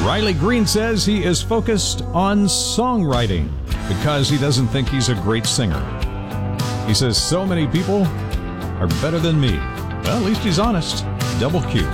Riley Green says he is focused on songwriting because he doesn't think he's a great singer. He says so many people are better than me. Well, at least he's honest. Double Q.